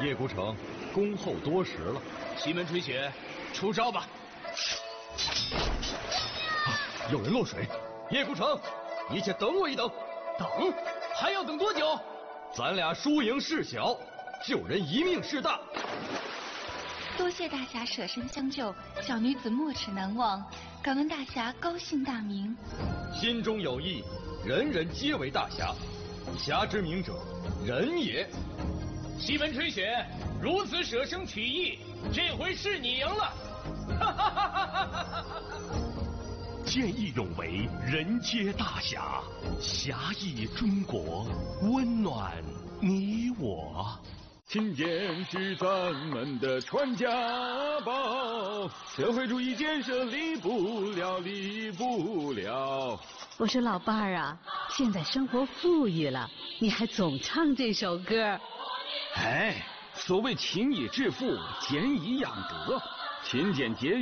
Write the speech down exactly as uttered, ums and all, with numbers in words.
叶孤城恭候多时了。 西门吹雪，出招吧！ 啊，有人落水！叶孤城，你且等我一等。 等？还要等多久？ 咱俩输赢事小，救人一命事大。 多谢大侠舍身相救，小女子没齿难忘，敢问大侠高姓大名？ 心中有意，人人皆为大侠。侠之名者，仁也。 西门吹雪，如此舍生取义，这回是你赢了。哈哈哈哈哈！ 见义勇为，人皆大侠。侠义中国，温暖你我。 勤俭是咱们的传家宝，社会主义建设离不了，离不了。 我说老伴儿啊，现在生活富裕了，你还总唱这首歌。 哎，所谓勤以致富，俭以养德，勤俭节约。